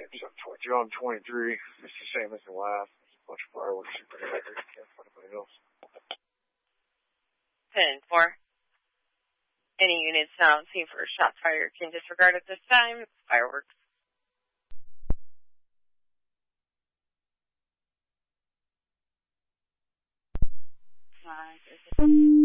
John 23. It's the same as the last. There's a bunch of fireworks. Super accurate. Can't find anybody else. 10-4. Any units not seen for shot fire can disregard at this time. Fireworks. Five.